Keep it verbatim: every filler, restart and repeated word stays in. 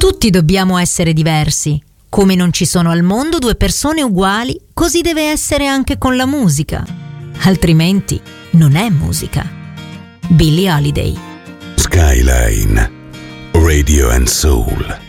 Tutti dobbiamo essere diversi. Come non ci sono al mondo due persone uguali, così deve essere anche con la musica. Altrimenti non è musica. Billie Holiday. Skyline Radio and Soul.